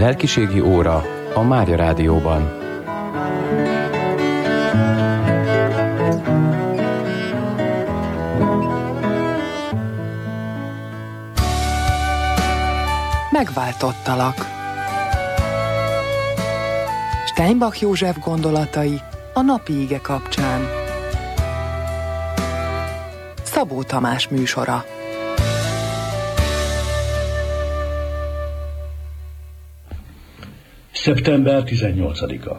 Lelkiségi óra a Mária Rádióban. Megváltottalak. Steinbach József gondolatai a napi ige kapcsán. Szabó Tamás műsora. Szeptember 18-a.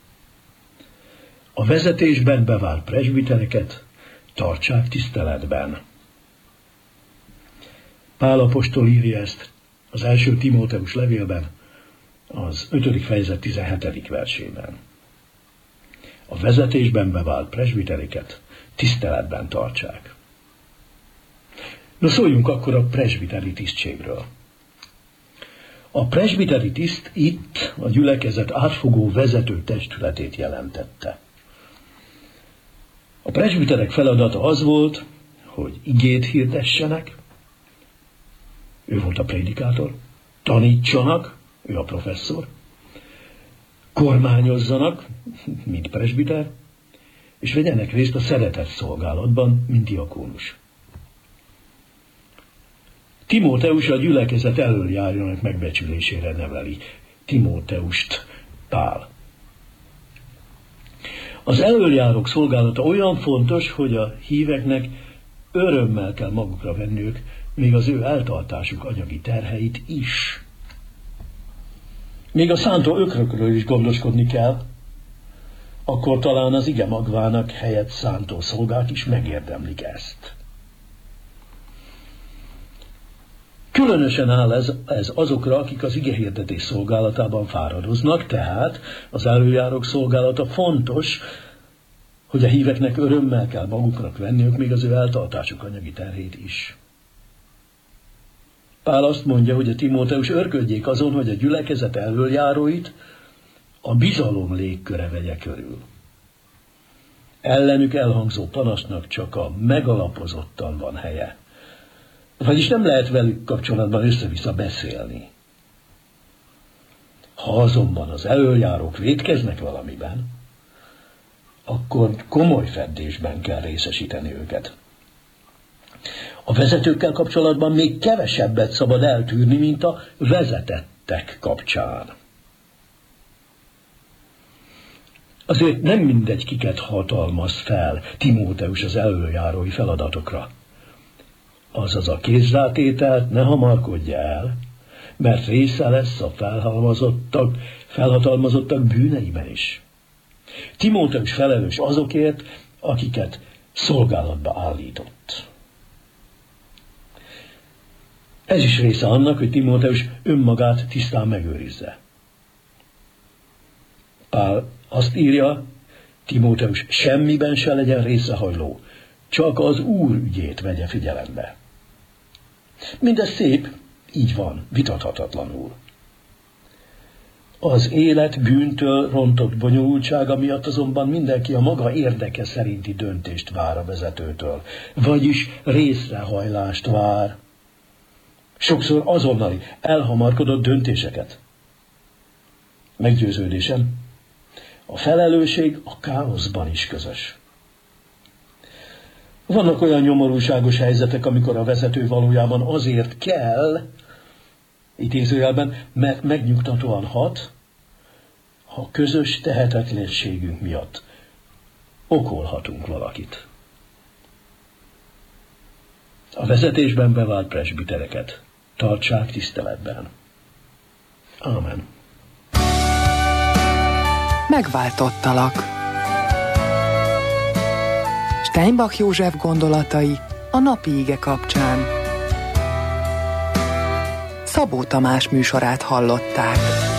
A vezetésben bevált presbitereket tartsák tiszteletben. Pál apostol írja ezt az első Timóteus levélben, az 5. fejezet 17. versében. A vezetésben bevált presbitereket tiszteletben tartsák. No, szóljunk akkor a presbiteri tisztségről. A presbiteri tiszt itt a gyülekezet átfogó vezető testületét jelentette. A presbiterek feladata az volt, hogy igét hirdessenek, ő volt a prédikátor, tanítsanak, ő a professzor, kormányozzanak, mint presbiter, és vegyenek részt a szeretet szolgálatban, mint diakónus. Timóteus a gyülekezet elöljárjának megbecsülésére neveli Timóteust Pál. Az elöljárók szolgálata olyan fontos, hogy a híveknek örömmel kell magukra venniük, még az ő eltartásuk anyagi terheit is. Még a szántó ökrökről is gondoskodni kell, akkor talán az ige magvának helyett szántó szolgák is megérdemlik ezt. Különösen áll ez azokra, akik az igehirdetés szolgálatában fáradoznak, tehát az elöljárók szolgálata fontos, hogy a híveknek örömmel kell maguknak venniük, még az ő eltartásuk anyagi terhét is. Pál azt mondja, hogy a Timóteus örködjék azon, hogy a gyülekezet elöljáróit a bizalom légköre vegye körül. Ellenük elhangzó panasznak csak a megalapozottan van helye. Vagyis nem lehet velük kapcsolatban össze-vissza beszélni. Ha azonban az elöljárók vétkeznek valamiben, akkor komoly feddésben kell részesíteni őket. A vezetőkkel kapcsolatban még kevesebbet szabad eltűrni, mint a vezetettek kapcsán. Azért nem mindegy, kiket hatalmaz fel Timóteus az elöljárói feladatokra. Azaz a kézrátételt ne hamarkodja el, mert része lesz a felhatalmazottak bűneiben is. Timóteus felelős azokért, akiket szolgálatba állított. Ez is része annak, hogy Timóteus önmagát tisztán megőrizze. Pál azt írja, Timóteus semmiben se legyen részrehajló, csak az Úr ügyét vegye figyelembe. Mindez szép, így van, vitathatatlanul. Az élet bűntől rontott bonyolultsága miatt azonban mindenki a maga érdeke szerinti döntést vár a vezetőtől, vagyis részrehajlást vár. Sokszor azonnali, elhamarkodott döntéseket. Meggyőződésem, a felelősség a káoszban is közös. Vannak olyan nyomorúságos helyzetek, amikor a vezető valójában azért kell, idézőjelben, mert megnyugtatóan hat, ha közös tehetetlenségünk miatt okolhatunk valakit. A vezetésben bevált presbitereket tartsák tiszteletben. Ámen. Megváltottalak. Steinbach József gondolatai a napi ige kapcsán. Szabó Tamás műsorát hallották.